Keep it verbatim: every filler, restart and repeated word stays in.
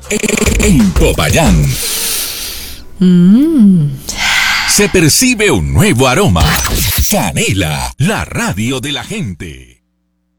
En Popayán Mm. se percibe un nuevo aroma. Canela, la radio de la gente.